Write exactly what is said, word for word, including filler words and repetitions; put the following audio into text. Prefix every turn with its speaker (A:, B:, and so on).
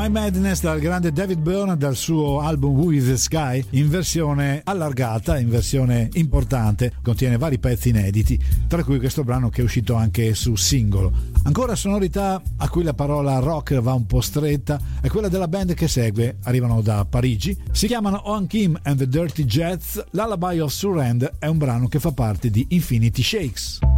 A: My Madness dal grande David Byrne dal suo album Who is the Sky, in versione allargata, in versione importante, contiene vari pezzi inediti, tra cui questo brano che è uscito anche su singolo. Ancora sonorità a cui la parola rock va un po' stretta è quella della band che segue, arrivano da Parigi, si chiamano Owen Kim and the Dirty Jets. Lullaby of Surrender è un brano che fa parte di Infinity Shakes.